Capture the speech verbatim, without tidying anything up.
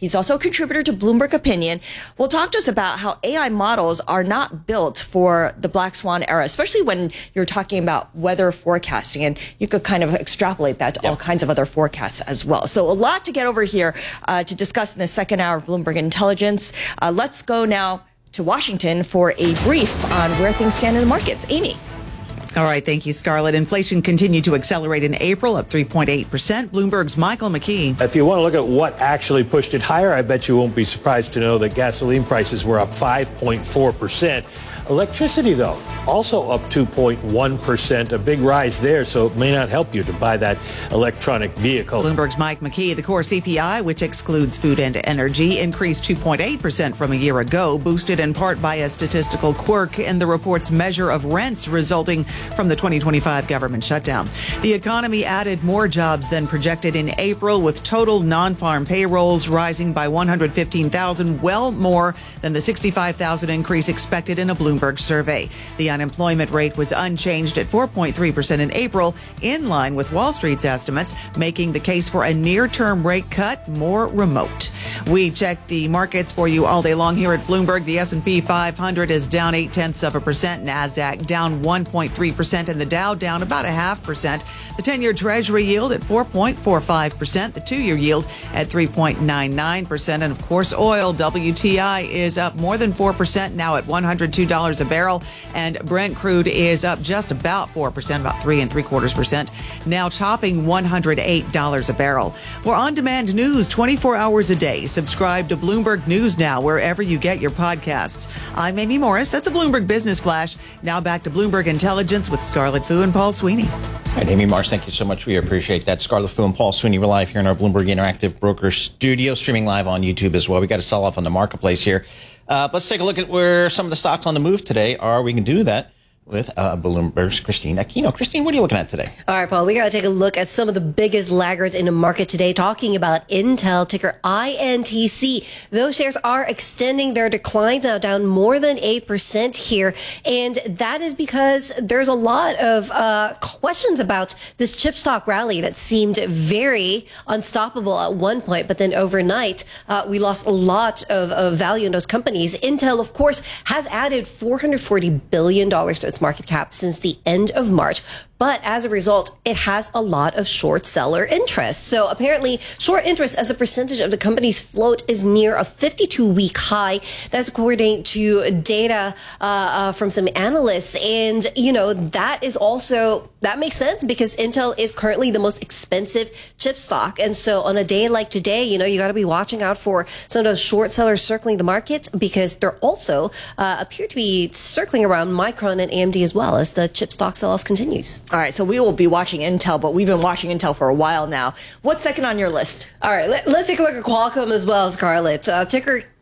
He's also a contributor to Bloomberg Opinion. Will talk to us about how A I models are not built for the black swan era, especially when you're talking about weather forecasting, and you could kind of extrapolate that to yep. all kinds of other forecasts as well. So a lot to get over here uh, to discuss in the second hour of Bloomberg Intelligence. Uh, let's go now to Washington for a brief on where things stand in the markets. Amy. All right. Thank you, Scarlett. Inflation continued to accelerate in April, up three point eight percent. Bloomberg's Michael McKee. If you want to look at what actually pushed it higher, I bet you won't be surprised to know that gasoline prices were up five point four percent. Electricity, though, also up two point one percent, a big rise there, so it may not help you to buy that electronic vehicle. Bloomberg's Mike McKee. The core C P I, which excludes food and energy, increased two point eight percent from a year ago, boosted in part by a statistical quirk in the report's measure of rents resulting from the twenty twenty-five government shutdown. The economy added more jobs than projected in April, with total non-farm payrolls rising by one hundred fifteen thousand, well more than the sixty-five thousand increase expected in a Bloomberg survey. The unemployment rate was unchanged at four point three percent in April, in line with Wall Street's estimates, making the case for a near-term rate cut more remote. We check the markets for you all day long here at Bloomberg. The S and P five hundred is down eight tenths of a percent. NASDAQ down one point three percent, and the Dow down about a half percent. The ten-year Treasury yield at four point four five percent. The two-year yield at three point nine nine percent. And of course, oil, W T I, is up more than four percent, now at one hundred two dollars a barrel, and Brent crude is up just about four percent, about three and three quarters percent, now topping one hundred eight dollars a barrel. For on-demand news twenty-four hours a day, subscribe to Bloomberg News Now wherever you get your podcasts. I'm Amy Morris. That's a Bloomberg Business Flash. Now back to Bloomberg Intelligence with Scarlett Fu and Paul Sweeney. All right, Amy Morris, thank you so much. We appreciate that. Scarlett Fu and Paul Sweeney, we're live here in our Bloomberg Interactive Broker studio, streaming live on YouTube as well. We got to sell off on the marketplace here. Uh, let's take a look at where some of the stocks on the move today are. We can do that with uh, Bloomberg's Christine Aquino. Christine, what are you looking at today? All right, Paul, we got to take a look at some of the biggest laggards in the market today, talking about Intel, ticker I N T C. Those shares are extending their declines now, down more than eight percent here. And that is because there's a lot of uh, questions about this chip stock rally that seemed very unstoppable at one point. But then overnight, uh, we lost a lot of, of value in those companies. Intel, of course, has added four hundred forty billion dollars to its market cap since the end of March. But as a result, it has a lot of short seller interest. So apparently, short interest as a percentage of the company's float is near a fifty-two week high. That's according to data uh, uh, from some analysts. And, you know, that is also, that makes sense because Intel is currently the most expensive chip stock. And so on a day like today, you know, you got to be watching out for some of those short sellers circling the market, because they're also uh, appear to be circling around Micron and A M D as well as the chip stock sell-off continues. All right, so we will be watching Intel, but we've been watching Intel for a while now. What's second on your list? All right, let, let's take a look at Qualcomm as well, Scarlett. Uh, ticker